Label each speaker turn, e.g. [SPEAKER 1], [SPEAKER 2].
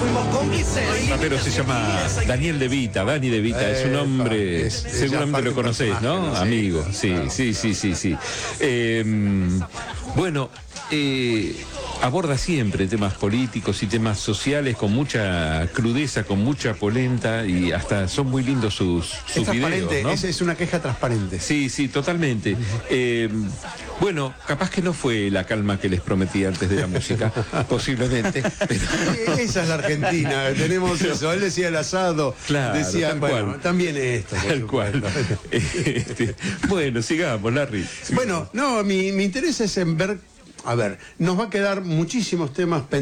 [SPEAKER 1] Pero se llama Daniel De Vita, Dani De Vita, es un hombre, seguramente lo conocés, ¿no? Amigo, sí. Bueno, aborda siempre temas políticos y temas sociales con mucha crudeza, con mucha polenta, y hasta son muy lindos sus videos, ¿no?
[SPEAKER 2] Es una queja transparente.
[SPEAKER 1] Sí, totalmente. Bueno, capaz que no fue la calma que les prometí antes de la música, posiblemente. Pero...
[SPEAKER 2] Esa es la Argentina, tenemos eso. Él decía el asado,
[SPEAKER 1] claro,
[SPEAKER 2] decía,
[SPEAKER 1] bueno, cual.
[SPEAKER 2] También esto.
[SPEAKER 1] Tal cual. Bueno, sigamos, Larry.
[SPEAKER 2] Bueno, no, mi interés es en ver, a ver, nos va a quedar muchísimos temas pendientes.